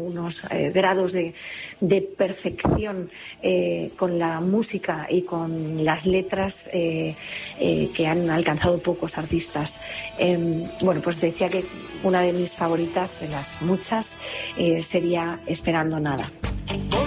unos grados de perfección con la música y con las letras que han alcanzado pocos artistas. Bueno, pues decía que una de mis favoritas, de las muchas, sería Esperando Nada.